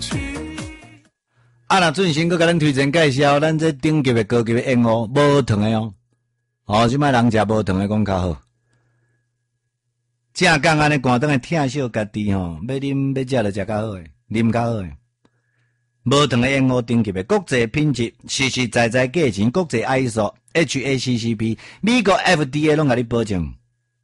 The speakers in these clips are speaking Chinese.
啊，若俊生，佮甲咱推荐介绍，咱这顶级的高级的燕窝，无糖的哦。哦，即摆人食无糖的讲较好。正讲安尼，寒顿的疼惜家己吼，要啉要食就食较好诶，啉较好诶。无糖的燕窝，顶级的国际品质，实实在在价钱，国际 ISO、HACCP、美国 FDA 拢甲你保证。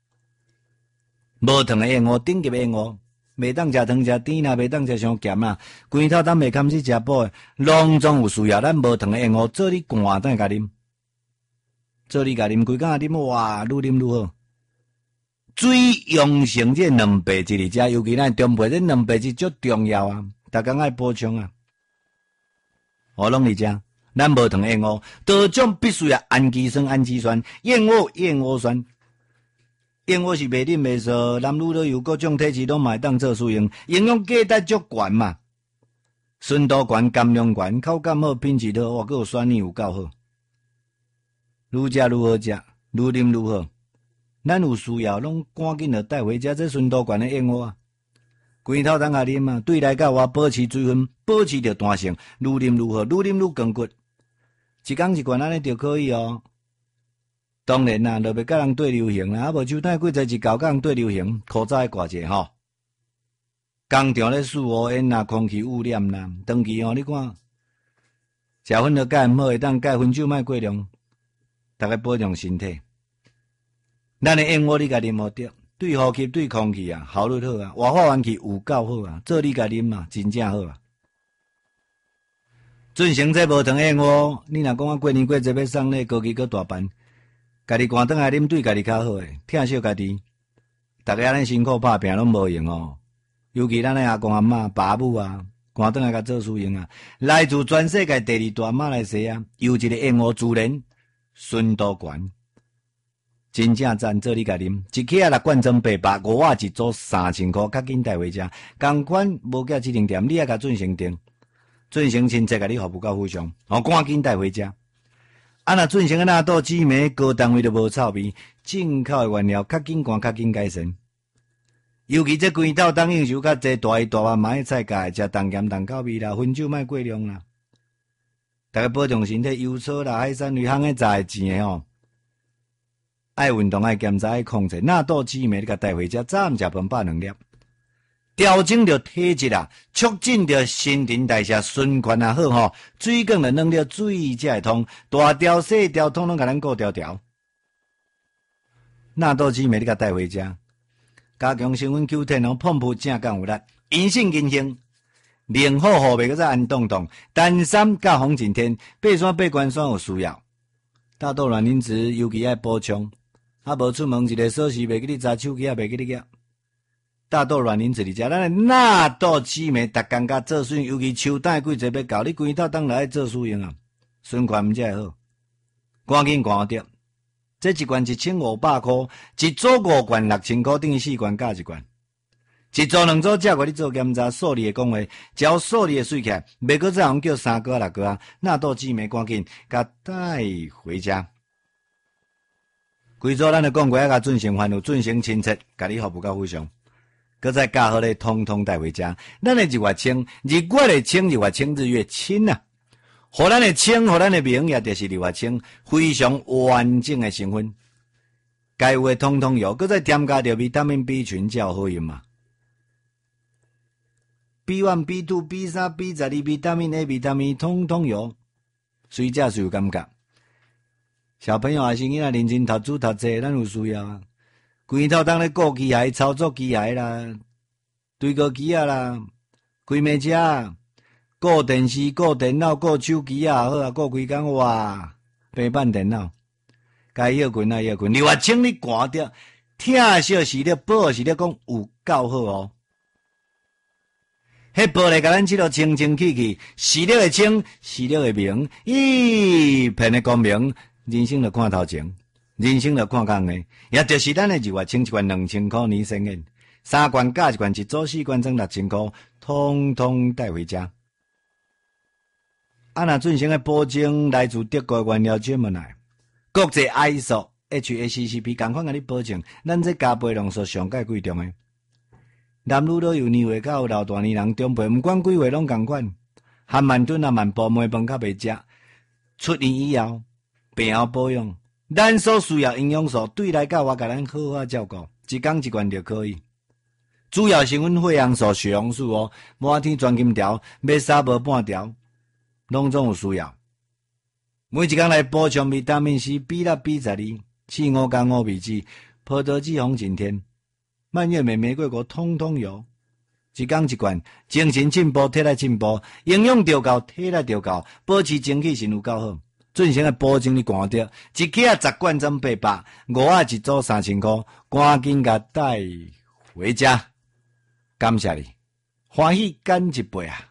无糖的燕窝，顶级的燕窝。袂当食糖食甜啦，袂当食伤咸啦，规头当袂堪去食补诶，拢总有需要。咱无糖诶燕窝，做你寒顿甲啉，做你甲啉，规工啉哇，愈啉愈好。水溶性这蛋白质嚟食，尤其咱中辈这蛋白质足重要啊，逐工爱补充啊。我拢嚟食，咱无糖燕窝，多种必须要氨基酸、氨基酸、燕窝酸。燕窝是袂啉袂熟，男女都有各种体质拢嘛会当做使用，营养价值足悬嘛，纯度悬、含量悬、口感好、品质好，哇，佮有酸味有够好，愈食愈好食，愈啉愈好。咱有需要拢赶紧就带回家，这纯度悬的燕窝啊，规头当下啉啊，对内到外保持水分，保持着弹性，愈啉愈好，愈啉愈坚固，一工一罐安尼就可以哦。当然啦，就袂甲人对流行啦，啊无手太几侪一搞甲人对流行，口罩爱挂者吼。工厂咧四五烟啦，空气污染啦，长期吼，你看，食薰就钙毋好，会当钙薰酒莫过量，大家保重身体。咱诶燕窝你家啉好着，对呼吸对空气啊，效率好啊，活化元气有够好啊，做你家啉啊，真正好啊。进行这无糖燕窝，你若讲啊过年过节要送礼，高级搁大办。家己寒顿来啉对家己较好诶，疼惜家己。大家安尼辛苦打拼拢无用哦，尤其咱诶阿公阿嬷、爸母啊，寒顿来甲做使用啊。来自全世界第二大马来西亚，有一个燕窝自然纯度悬，真正赞，做你家啉。一克啊6罐装800，5瓦一组3000块，较紧带回家。同款无价指定店，你也甲进行订，进行亲切甲你服务到非常，赶紧带回家。啊，若进行纳豆紫莓，高单位都无臭味，进口的原料较紧干较紧改善。尤其这规头当应酬较济，大鱼大肉买菜价，食重咸重口味啦，薰酒莫过量啦。大家保重身体，油炒啦、海产类、烘个炸的钱的吼，爱运动、爱检查、爱控制。纳豆紫莓你甲带回家，早暗食饭8-2粒，调整着体质啊，促进着新陈代谢循环啊好吼，水管就弄了水才会通，大条细条统统甲咱顾条条。纳豆紫莓你甲带回家，加强成分 Q10 碰扑正降有力，银杏银杏，零好后袂个再安冻冻，丹参加红景天，爬山爬关山有需要。大豆卵磷脂尤其爱补充，啊无出门一个锁匙袂记你揸手机啊，袂记你夹。大豆卵磷脂伫遮，咱诶纳豆紫莓，逐工甲做使用，尤其秋蛋季节要到，你规头当来爱做使用啊，循环才会好。赶紧看着，这一罐1500块，一组5罐6000块，等于4罐加1罐。一组2组价，我你做检查，数字会讲话，只要数字会算起来，袂搁再人叫3个6个啊。纳豆紫莓，赶紧甲带回家。规组咱诶讲过，甲进行烦恼，进行亲切，甲你服务到非常。搁再加好咧，通通带回家。咱诶日月清，日月诶清，日月清，日月清啊！互咱诶清，互咱诶名也就是日月清，非常完整诶成分。该有诶通通有，搁再添加着维他命 B 群，才有好用嘛。B1、B2、B3、B12、维他命 A、维他命通通有，水食是有感觉。小朋友也是囡仔认真读书读册，咱有需要啊。规头当咧顾机械、操作机械啦，对过机啊啦，开máy车、顾电视、顾电脑、顾手机啊，好啊，顾规工哇，平板电脑，该要困啊要困。你话请你寒着，疼惜是了，保是了，讲有够好哦。迄玻璃甲咱即落清清气气，视力会清，视力会明，一片的光明，人生就看头前。人生就看工的，也就是咱的日月清一罐2000块年生的，3罐加1罐一组4罐装6000块，通通带回家。啊，那进行的保证来自德国原料Gemini，国际 ISO、HACCP 同款甲你保证，咱这加倍浓缩上界贵重的。 男女老幼年岁到老大年人中辈，毋管几岁拢共款。含慢顿啊慢步，糜饭较袂食。出院以后，病后保养，咱所需要营养素对来到我甲咱好好照顾，一工一罐就可以。主要成分血红素、血红素哦，满天钻金条，要三无半条，拢总有需要。每一工来补充维他命 C、B 1、B12、4、5加5米脂、葡萄籽、红景天、蔓越莓、玫瑰果，通通有。一工一罐，精神进步，体力进步，营养调够，体力调够，保持精气神有够好。准成的保证你寒着，一克10罐装800，5一组3000块，赶紧甲带回家。感谢你，欢喜干一杯啊！